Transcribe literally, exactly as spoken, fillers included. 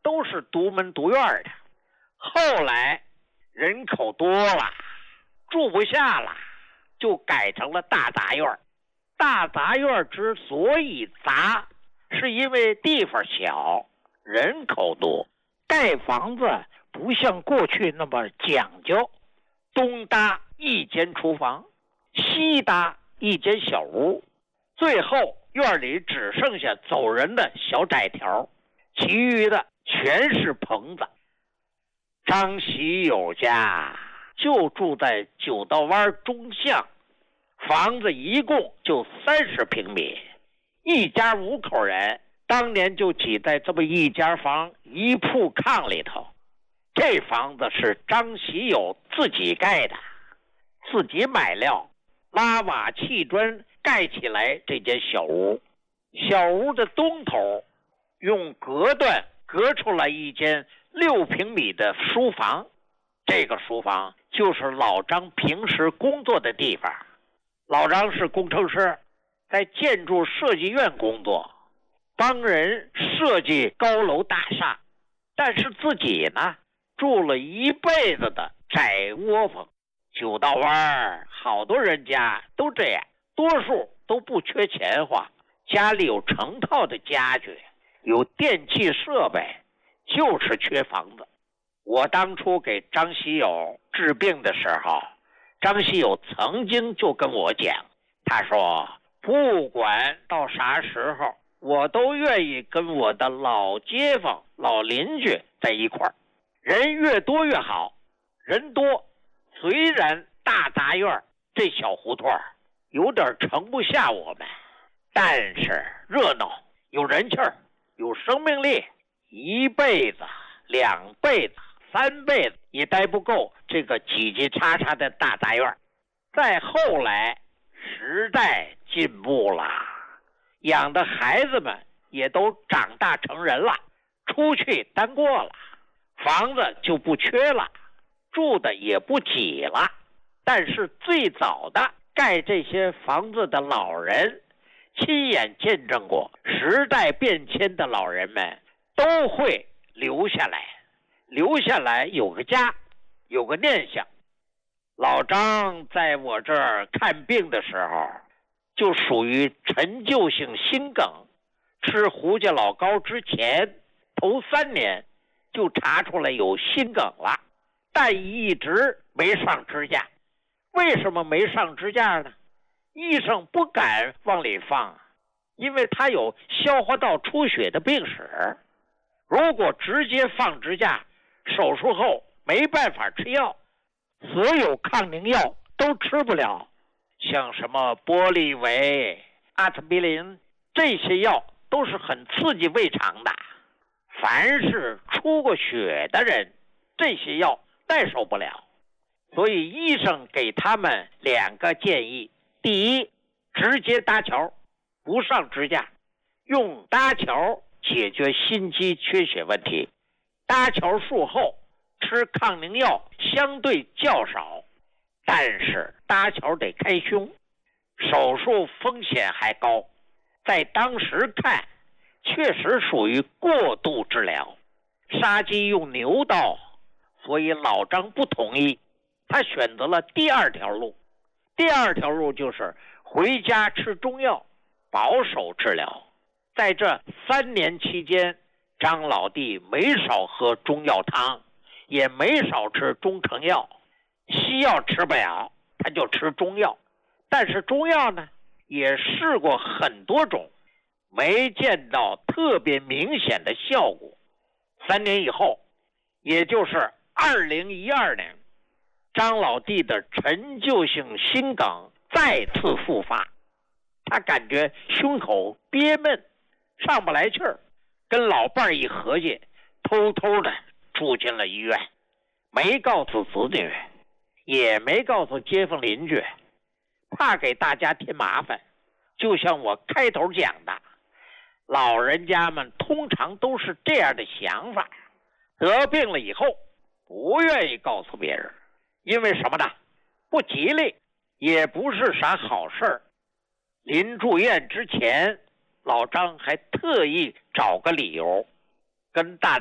都是独门独院的，后来人口多了，住不下了，就改成了大杂院。大杂院之所以杂，是因为地方小，人口多，盖房子不像过去那么讲究，东搭一间厨房，西搭一间小屋，最后院里只剩下走人的小窄条，其余的全是棚子。张喜友家就住在九道湾中巷，房子一共就三十平米，一家五口人当年就挤在这么一间房一铺炕里头。这房子是张喜友自己盖的，自己买料，拉瓦砌砖盖起来这间小屋。小屋的东头用隔断隔出来一间六平米的书房，这个书房就是老张平时工作的地方。老张是工程师，在建筑设计院工作，帮人设计高楼大厦，但是自己呢住了一辈子的窄窝棚。九道湾好多人家都这样，多数都不缺钱花，家里有成套的家具，有电器设备，就是缺房子。我当初给张喜友治病的时候，张喜友曾经就跟我讲，他说不管到啥时候，我都愿意跟我的老街坊老邻居在一块儿，人越多越好。人多，虽然大杂院这小胡同有点盛不下我们，但是热闹，有人气儿，有生命力，一辈子两辈子三辈子也待不够这个挤挤叉叉的大杂院。再后来时代进步了，养的孩子们也都长大成人了，出去单过了，房子就不缺了，住的也不挤了。但是最早的盖这些房子的老人，亲眼见证过时代变迁的老人们都会留下来，留下来有个家，有个念想。老张在我这儿看病的时候，就属于陈旧性心梗，吃胡家老膏之前头三年就查出来有心梗了，但一直没上支架。为什么没上支架呢？医生不敢往里放，因为他有消化道出血的病史。如果直接放支架，手术后没办法吃药，所有抗凝药都吃不了，像什么玻利维、阿司匹林，这些药都是很刺激胃肠的。凡是出过血的人，这些药耐受不了。所以医生给他们两个建议：第一，直接搭桥，不上支架，用搭桥解决心肌缺血问题。搭桥术后吃抗凝药相对较少，但是搭桥得开胸，手术风险还高，在当时看确实属于过度治疗。杀鸡用牛刀，所以老张不同意，他选择了第二条路。第二条路就是回家吃中药，保守治疗。在这三年期间，张老弟没少喝中药汤，也没少吃中成药。西药吃不了，他就吃中药。但是中药呢，也试过很多种，没见到特别明显的效果。三年以后，也就是二零一二年，张老弟的陈旧性心梗再次复发，他感觉胸口憋闷，上不来气儿，跟老伴儿一合计，偷偷的住进了医院，没告诉子女，也没告诉街坊邻居，怕给大家添麻烦。就像我开头讲的，老人家们通常都是这样的想法，得病了以后不愿意告诉别人，因为什么呢？不吉利，也不是啥好事儿。临住院之前，老张还特意找个理由跟大